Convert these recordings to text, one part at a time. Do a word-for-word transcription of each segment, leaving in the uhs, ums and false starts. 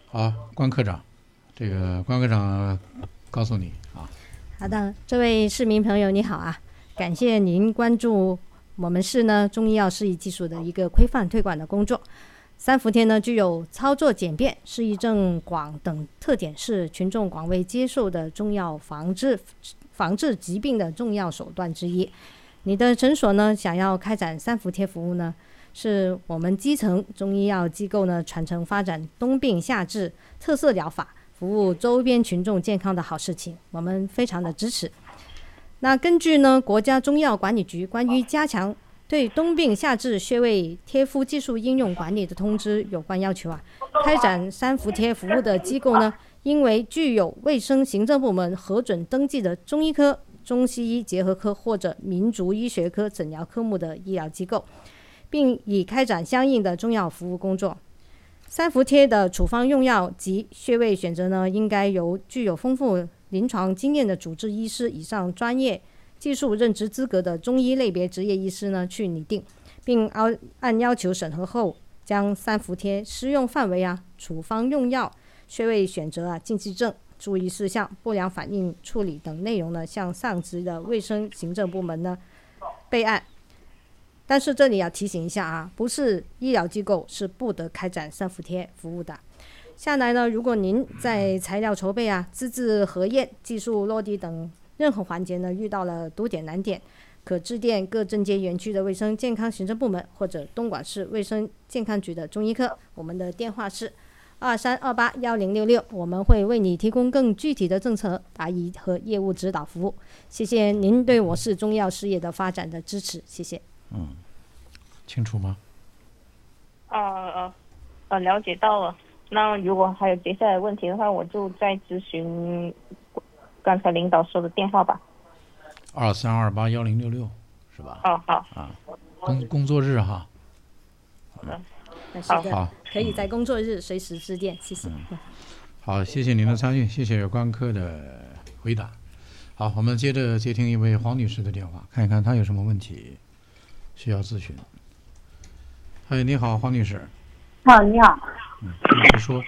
好，关科长，这个关科长告诉你啊。 好的，这位市民朋友你好啊，感谢您关注我们市呢中医药适宜技术的一个规范推广的工作。三伏贴呢具有操作简便、适宜症广等特点，是群众广为接受的中药防治防治疾病的重要手段之一。你的诊所呢想要开展三伏贴服务呢，是我们基层中医药机构呢传承发展冬病夏治特色疗法，服务周边群众健康的好事情，我们非常的支持。那根据呢国家中药管理局关于加强对冬病夏治穴位贴敷技术应用管理的通知有关要求啊，开展三伏贴服务的机构呢，因为具有卫生行政部门核准登记的中医科、中西医结合科或者民族医学科诊疗科目的医疗机构，并已开展相应的中药服务工作。三伏贴的处方用药及穴位选择呢，应该由具有丰富临床经验的主治医师以上专业技术认知资格的中医类别职业医师呢去拟定，并按要求审核后，将三伏贴施用范围啊、处方用药、穴位选择啊、禁忌症、注意事项、不良反应处理等内容呢，向上级的卫生行政部门呢备案。但是这里要提醒一下啊，不是医疗机构是不得开展三伏贴服务的。下来呢，如果您在材料筹备啊、资质核验、技术落地等任何环节呢遇到了堵点难点，可致电各镇街园区的卫生健康行政部门或者东莞市卫生健康局的中医科，我们的电话是二三二八幺零六六，我们会为你提供更具体的政策答疑和业务指导服务。谢谢您对我市中药事业的发展的支持，谢谢。 嗯，清楚吗？ 呃呃呃，了解到了。那如果还有接下来问题的话，我就再咨询刚才领导说的电话吧。 二三二八幺零六六是吧？ 哦，好啊，工工作日哈。 好的， 好的， 好， 可以在工作日随时致电，谢谢。 嗯、好，谢谢您的参与，谢谢关科的回答。好，我们接着接听一位黄女士的电话，看一看她有什么问题需要咨询。嗨，你好，黄女士。 啊，你好。 嗯，请说。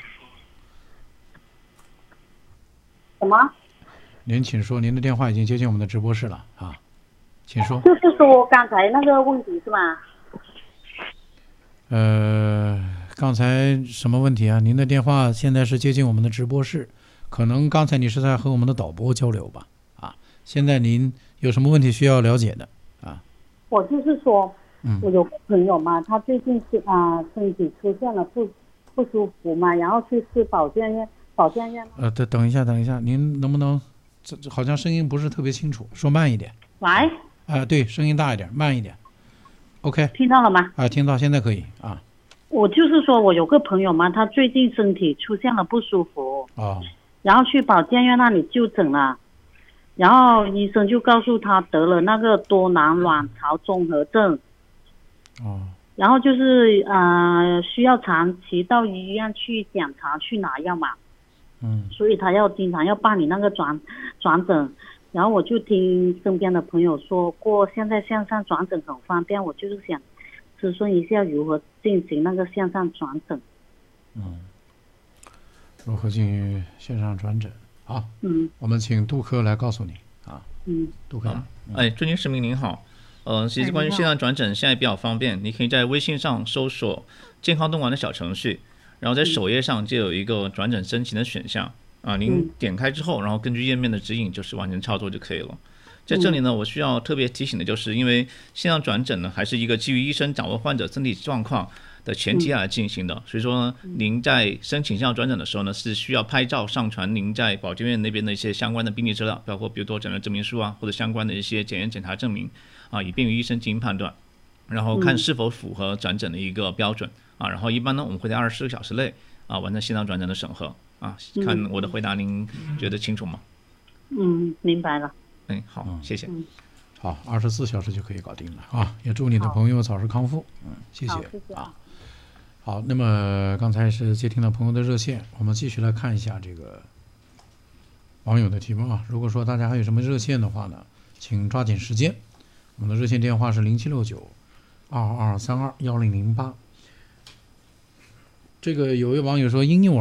什么？ 您请说，您的电话已经接进我们的直播室了啊，请说。 就是说刚才那个问题是吗？ 呃，刚才什么问题啊？您的电话现在是接进我们的直播室，可能刚才你是在和我们的导播交流吧？啊，现在您有什么问题需要了解的啊？ 我就是说， 嗯， 我有个朋友嘛，他最近是啊、呃、身体出现了不不舒服嘛，然后去吃保健院，保健院。 呃，等等一下，等一下，您能不能这这好像声音不是特别清楚，说慢一点。 喂。 啊、呃，对，声音大一点，慢一点。OK， 听到了吗？ 啊、呃，听到，现在可以啊。 我就是说我有个朋友嘛，他最近身体出现了不舒服， 哦， 然后去保健院那里就诊了，然后医生就告诉他得了那个多囊卵巢综合症。 哦。 然后就是呃需要长期到医院去检查去拿药嘛。 嗯。所以他要经常要办理那个转转诊。然后我就听身边的朋友说过，现在线上转诊很方便，我就是想咨询一下如何进行那个线上转诊。 嗯，如何进行线上转诊？好， 嗯， 我们请杜科来告诉你啊。 嗯， 杜科长。 嗯、哎，尊敬市民您好，呃，其实关于线上转诊现在比较方便，你可以在微信上搜索“健康东莞”的小程序，然后在首页上就有一个转诊申请的选项。啊，您点开之后，然后根据页面的指引，就是完成操作就可以了。在这里呢，我需要特别提醒的就是，因为线上转诊呢，还是一个基于医生掌握患者身体状况的前提下来进行的，所以说呢，您在申请线上转诊的时候呢，是需要拍照上传您在保健院那边的一些相关的病历资料，包括比如说诊断证明书啊，或者相关的一些检验检查证明啊，以便于医生进行判断，然后看是否符合转诊的一个标准啊。然后一般呢，我们会在二十四个小时内啊完成线上转诊的审核。啊，看我的回答，您觉得清楚吗？ 嗯，明白了。 嗯，好， 嗯、 谢谢。 嗯、 好，二十四小时就可以搞定了啊！也祝你的朋友早日康复。嗯，谢谢。 谢谢啊。好，那么刚才是接听了朋友的热线，我们继续来看一下这个网友的提问啊。如果说大家还有什么热线的话呢，请抓紧时间。我们的热线电话是零七六九二二三二幺零零八。这个有位网友说，婴幼儿